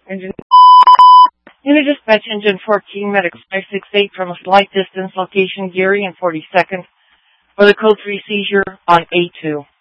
Engine. Unit dispatch engine 14, medic 568 from a slight distance, location Geary and 42nd, for the code 3 seizure on A2.